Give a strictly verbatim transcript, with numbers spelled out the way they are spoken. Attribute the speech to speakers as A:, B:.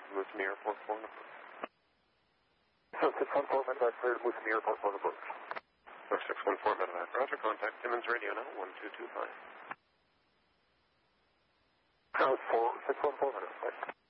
A: Mussolini Airport, four approach.
B: six one four Medevac, clear to Mussolini Airport, four approach.
A: six one four Medevac, roger, contact Simmons Radio now, one two two five.
B: Now it's four, six one four Medevac.